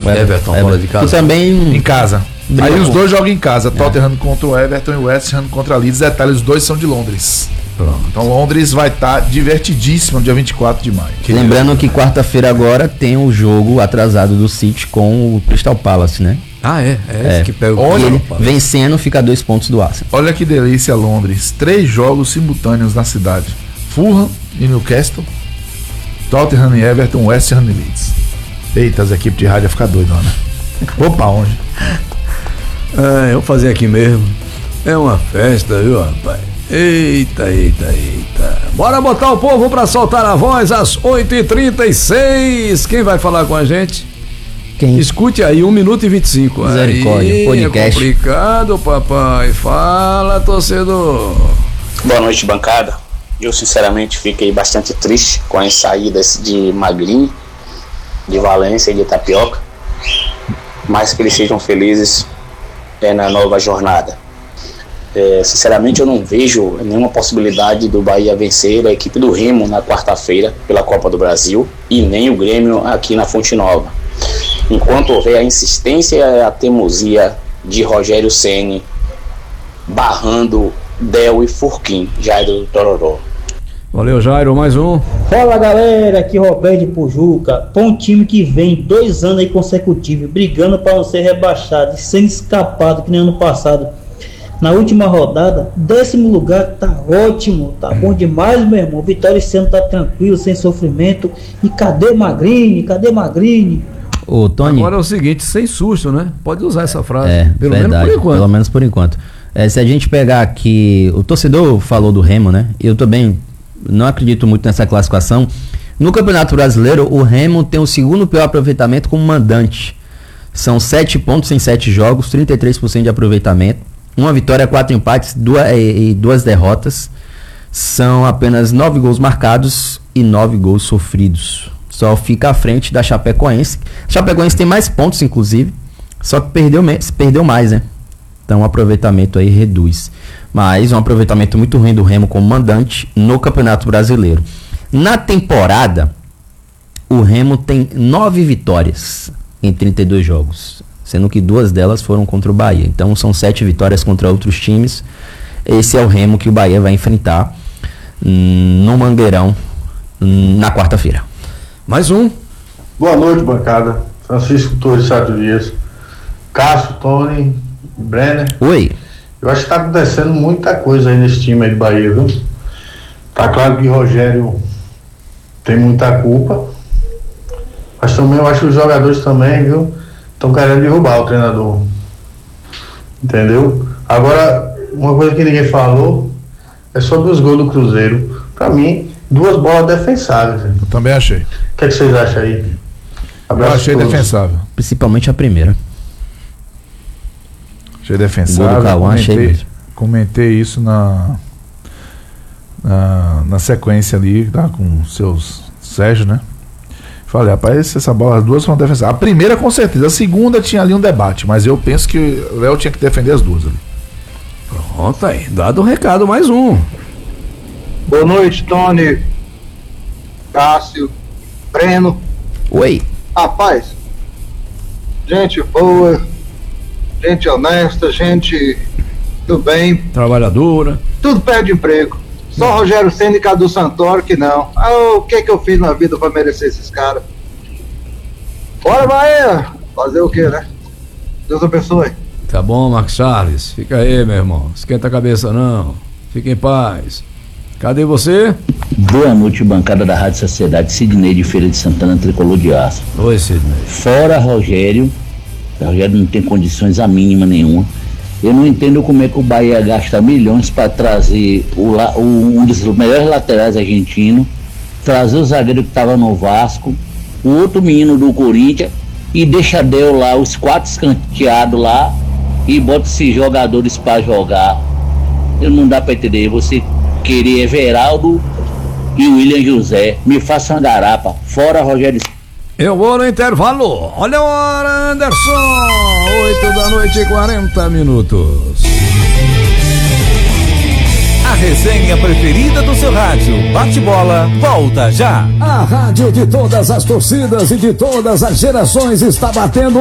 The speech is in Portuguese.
Everton fora de casa. E também Em casa. Aí os dois jogam em casa. Tottenham contra o Everton e o West Ham contra a Leeds. Detalhe, os dois são de Londres. Pronto. Então Londres vai estar divertidíssimo no dia 24 de maio. Lembrando que quarta-feira agora tem o jogo atrasado do City com o Crystal Palace, né? Esse que pega o Olha, Ele vencendo fica 2 pontos do Arsenal. Olha que delícia Londres. 3 jogos simultâneos na cidade. Fulham e Newcastle. Tottenham e Everton, West Ham e Leeds. Eita, as equipes de rádio vão ficar doidas, né? Vou pra onde? eu vou fazer aqui mesmo. É uma festa, viu, rapaz? Eita. Bora botar o povo pra soltar a voz às 8h36. Quem vai falar com a gente? Quem? Escute aí, 1 minuto e 25. Misericórdia, aí, podcast. É complicado, papai. Fala, torcedor. Boa noite, bancada. Eu sinceramente fiquei bastante triste com as saídas de Magrini, de Valência e de Tapioca, mas que eles sejam felizes na nova jornada. Sinceramente eu não vejo nenhuma possibilidade do Bahia vencer a equipe do Remo na quarta-feira pela Copa do Brasil e nem o Grêmio aqui na Fonte Nova, enquanto houver a insistência e a teimosia de Rogério Ceni barrando Del e Furquim, Jairo do Tororó. Valeu, Jairo, mais um. Fala galera, aqui Roberto de Pujuca. Para um time que vem 2 anos aí consecutivos brigando para não ser rebaixado e sendo escapado que nem ano passado, na última rodada, 10º lugar, tá ótimo, tá bom demais, meu irmão. Vitória esse ano tá tranquilo, sem sofrimento. E cadê Magrini? Ô, Tony. Agora é o seguinte, sem susto, né? Pode usar essa frase. Pelo menos por enquanto. Se a gente pegar aqui, o torcedor falou do Remo, né? Eu também não acredito muito nessa classificação. No Campeonato Brasileiro, o Remo tem o 2º pior aproveitamento como mandante. São 7 pontos em 7 jogos, 33% de aproveitamento. 1 vitória, 4 empates e 2 derrotas. São apenas 9 gols marcados e 9 gols sofridos. Só fica à frente da Chapecoense. A Chapecoense tem mais pontos, inclusive. Só que perdeu mais, né? Então o aproveitamento aí reduz. Mas um aproveitamento muito ruim do Remo como mandante no Campeonato Brasileiro. Na temporada, o Remo tem 9 vitórias em 32 jogos. Sendo que 2 delas foram contra o Bahia. Então são 7 vitórias contra outros times. Esse é o Remo que o Bahia vai enfrentar no Mangueirão na quarta-feira. Mais um. Boa noite, bancada. Francisco Torres Sato Dias, Cássio, Tony, Brenner. Oi. Eu acho que tá acontecendo muita coisa aí nesse time aí de Bahia, viu? Tá claro que Rogério tem muita culpa, mas também eu acho que os jogadores também, viu, estão querendo derrubar o treinador. Entendeu? Agora, uma coisa que ninguém falou é sobre os gols do Cruzeiro. Pra mim, 2 bolas defensáveis. Eu também achei. O que é que vocês acham aí? Eu achei defensável. Principalmente a primeira. Achei defensável. Comentei isso na sequência ali, tá, com o seu Sérgio, né? Falei, rapaz, essa bola, as 2 foram defensáveis. A primeira com certeza, a segunda tinha ali um debate, mas eu penso que o Léo tinha que defender as 2 ali. Pronto aí, dado o recado, mais um. Boa noite, Tony, Cássio, Breno. Oi. Rapaz, gente boa, gente honesta, gente do bem. Trabalhadora. Tudo perde emprego. Só Rogério Ceni e Cadu Santoro que não. O que eu fiz na vida pra merecer esses caras? Bora, Bahia! Fazer o quê, né? Deus abençoe. Tá bom, Marcos Charles. Fica aí, meu irmão. Esquenta a cabeça, não. Fica em paz. Cadê você? Boa noite, bancada da Rádio Sociedade. Sidney de Feira de Santana, Tricolor de Aço. Oi, Sidney. Fora Rogério não tem condições a mínima nenhuma. Eu não entendo como é que o Bahia gasta milhões para trazer um dos melhores laterais argentinos, trazer o zagueiro que estava no Vasco, o outro menino do Corinthians, e deixa Del lá, os 4 escanteados lá, e bota esses jogadores para jogar. Não dá para entender. Você querer Everaldo e William José, me faça uma garapa. Fora Rogério. Eu vou no intervalo. Olha a hora, Anderson. 8h40. A resenha preferida do seu rádio. Bate-bola, volta já. A rádio de todas as torcidas e de todas as gerações está batendo